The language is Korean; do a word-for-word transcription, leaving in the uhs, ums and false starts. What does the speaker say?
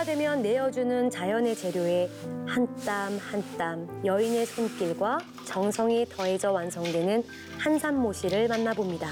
때가 되면 내어주는 자연의 재료에 한 땀 한 땀 여인의 손길과 정성이 더해져 완성되는 한산모시를 만나봅니다.